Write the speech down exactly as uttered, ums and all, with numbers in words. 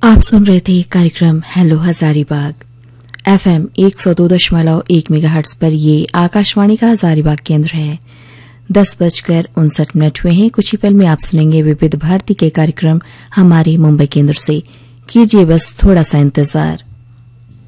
आप सुन रहे थे कार्यक्रम हेलो हजारीबाग एफएम एक सौ दो दशमलव एक मेगाहर्ट्ज पर। ये आकाशवाणी का हजारीबाग केंद्र है। दस बजकर उनसठ मिनट हुए हैं। कुछ ही पल में आप सुनेंगे विविध भारती के कार्यक्रम हमारे मुंबई केंद्र से। कीजिए बस थोड़ा सा इंतजार।